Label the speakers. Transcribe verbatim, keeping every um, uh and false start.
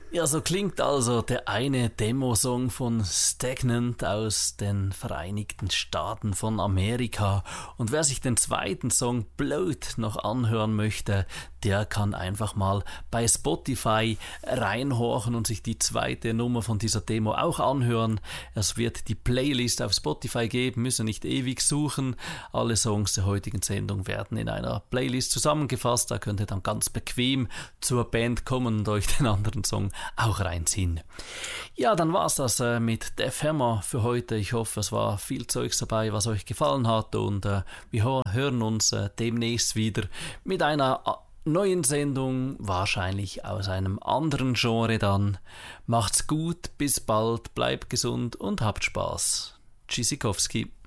Speaker 1: Ja, so klingt also der eine Demosong von Stagnant aus den Vereinigten Staaten von Amerika. Und wer sich den zweiten Song Blowed noch anhören möchte, der kann einfach mal bei Spotify reinhorchen und sich die zweite Nummer von dieser Demo auch anhören. Es wird die Playlist auf Spotify geben, müssen nicht ewig suchen. Alle Songs der heutigen Sendung werden in einer Playlist zusammengefasst. Da könnt ihr dann ganz bequem zur Band kommen und euch den anderen Song auch reinziehen. Ja, dann war's das äh, mit Def Hammer für heute. Ich hoffe, es war viel Zeugs dabei, was euch gefallen hat, und äh, wir ho- hören uns äh, demnächst wieder mit einer äh, neuen Sendung, wahrscheinlich aus einem anderen Genre dann. Macht's gut, bis bald, bleibt gesund und habt Spaß. Tschüssikowski.